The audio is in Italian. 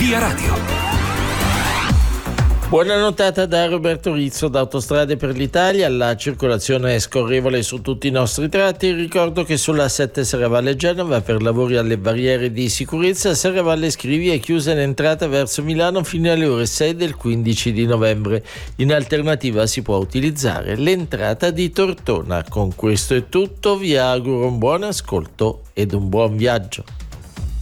Via Radio. Buona notata da Roberto Rizzo da Autostrade per l'Italia. La circolazione è scorrevole su tutti i nostri tratti. Ricordo che sulla 7 Serravalle Genova per lavori alle barriere di sicurezza Serravalle Scrivi è chiusa in entrata verso Milano fino alle ore 6 del 15 di novembre. In alternativa si può utilizzare l'entrata di Tortona. Con questo è tutto, vi auguro un buon ascolto ed un buon viaggio.